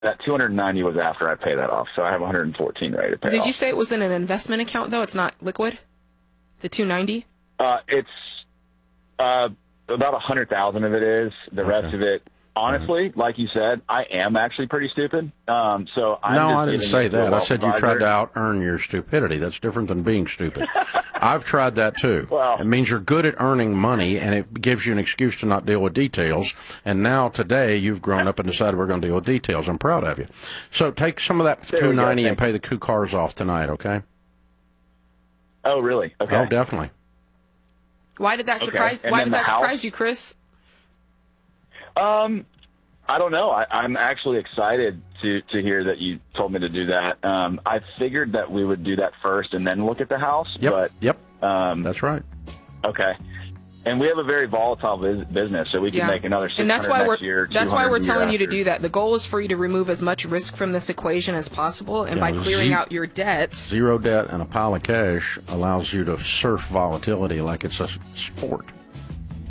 that 290 was after I pay that off, so I have 114 ready to pay off. Did you say it was in an investment account, though? It's not liquid? The 290? It's about 100,000 of it is. The rest of it, honestly, like you said, I am actually pretty stupid. So I'm no, I didn't say that. I said you tried to out-earn your stupidity. That's different than being stupid. I've tried that too. Well, it means you're good at earning money, and it gives you an excuse to not deal with details. And now today you've grown up and decided we're going to deal with details. I'm proud of you. So take some of that 290 and pay the 2 cars off tonight, okay? Oh, really? Okay. Oh, definitely. Why did that surprise? Why did that surprise you, Chris? I don't know. I'm actually excited to hear that you told me to do that. I figured that we would do that first and then look at the house. Yep. But, that's right. Okay. And we have a very volatile business, so we can make another 600 next year. That's why we're telling you to do that. The goal is for you to remove as much risk from this equation as possible, and by clearing out your debt. Zero debt and a pile of cash allows you to surf volatility like it's a sport.